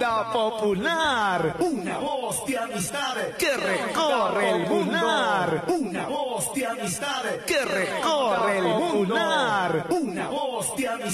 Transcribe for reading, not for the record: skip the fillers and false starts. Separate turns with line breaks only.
Onda Popular,
una voz de amistad
que recorre el mundo.
una voz de amistad
Que recorre